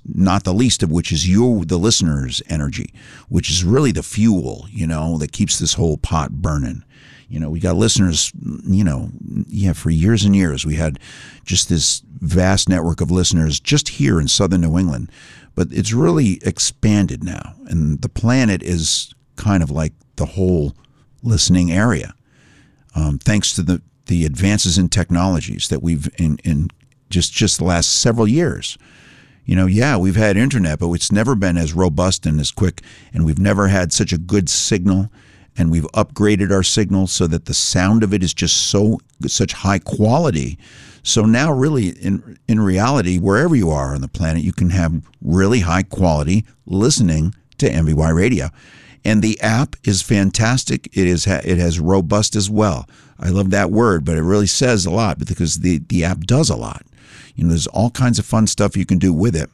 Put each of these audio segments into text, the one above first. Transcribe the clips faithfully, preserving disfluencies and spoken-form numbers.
not the least of which is you, the listener's energy, which is really the fuel, you know, that keeps this whole pot burning. You know, we got listeners, you know, yeah, for years and years. We had just this vast network of listeners just here in southern New England. But it's really expanded now. And the planet is kind of like the whole listening area. Um, thanks to the, the advances in technologies that we've in, in just, just the last several years. You know, yeah, we've had internet, but it's never been as robust and as quick. And we've never had such a good signal. And we've upgraded our signal so that the sound of it is just so such high quality. So now really, in in reality, wherever you are on the planet, you can have really high quality listening to M V Y Radio. And the app is fantastic. It is it has robust as well. I love that word, but it really says a lot because the, the app does a lot. You know, there's all kinds of fun stuff you can do with it.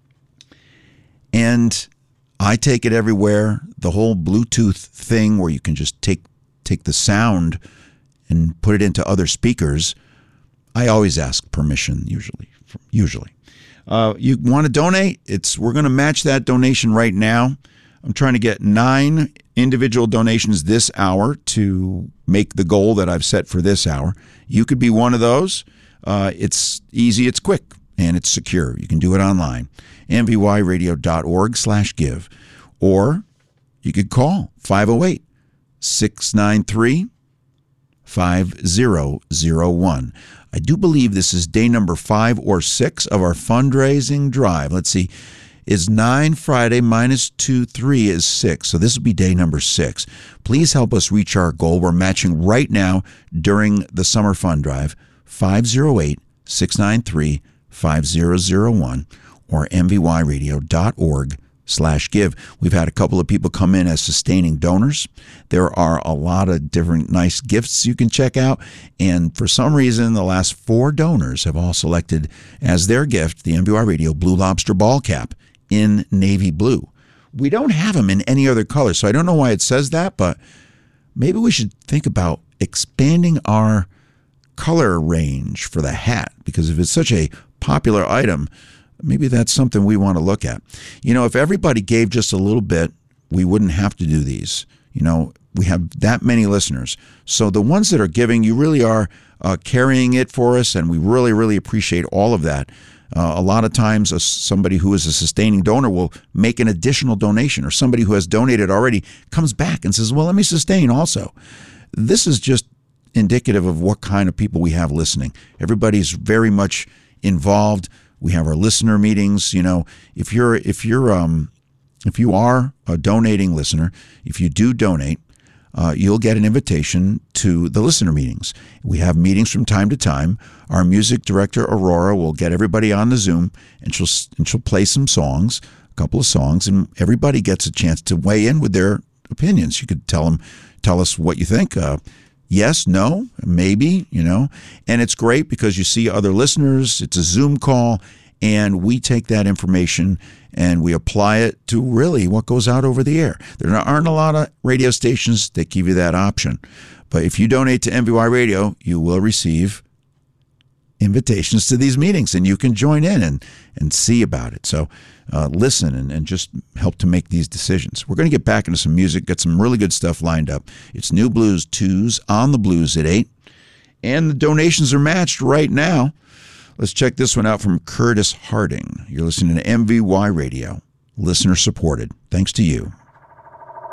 And I take it everywhere. The whole Bluetooth thing where you can just take take the sound and put it into other speakers. I always ask permission, usually. Usually, uh, you want to donate? It's we're going to match that donation right now. I'm trying to get nine individual donations this hour to make the goal that I've set for this hour. You could be one of those. Uh, it's easy, it's quick, and it's secure. You can do it online. M V Y radio dot org slash give. Or you could call five oh eight, six nine three, five zero zero one. I do believe this is day number five or six of our fundraising drive. Let's see. Is nine Friday minus two, three is six. So this will be day number six. Please help us reach our goal. We're matching right now during the summer fund drive, five oh eight, six nine three, five zero zero one or M V Y radio dot org slash give. We've had a couple of people come in as sustaining donors. There are a lot of different nice gifts you can check out. And for some reason, the last four donors have all selected as their gift the M V Y Radio Blue Lobster ball cap in navy blue. We don't have them in any other color, so I don't know why it says that, but maybe we should think about expanding our color range for the hat, because if it's such a popular item, maybe that's something we want to look at. You know, if everybody gave just a little bit, we wouldn't have to do these. You know, we have that many listeners. So the ones that are giving, you really are uh, carrying it for us, and we really, really appreciate all of that. Uh, a lot of times uh, somebody who is a sustaining donor will make an additional donation, or somebody who has donated already comes back and says, well, let me sustain also. This is just indicative of what kind of people we have listening. Everybody's very much involved. We have our listener meetings. You know, if you're if you're um if you are a donating listener, if you do donate, uh, you'll get an invitation to the listener meetings. We have meetings from time to time. Our music director Aurora will get everybody on the Zoom, and she'll and she'll play some songs, a couple of songs, and everybody gets a chance to weigh in with their opinions. You could tell them, tell us what you think. Uh, Yes, no, maybe, you know, and it's great because you see other listeners. It's a Zoom call, and we take that information and we apply it to really what goes out over the air. There aren't a lot of radio stations that give you that option. But if you donate to M V Y Radio, you will receive invitations to these meetings, and you can join in and, and see about it. So uh, listen and, and just help to make these decisions. We're going to get back into some music, got some really good stuff lined up. It's New Blues twos on the Blues at eight, and the donations are matched right now. Let's check this one out from Curtis Harding. You're listening to M V Y Radio, listener supported. Thanks to you.